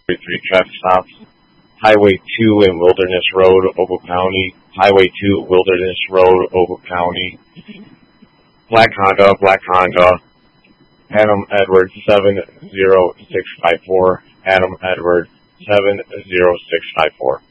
3 traffic stops. Highway 2 and Wilderness Road, Ogle County. Highway 2, Wilderness Road, Ogle County. Black Honda. Adam Edwards 70654. Adam Edwards 70654.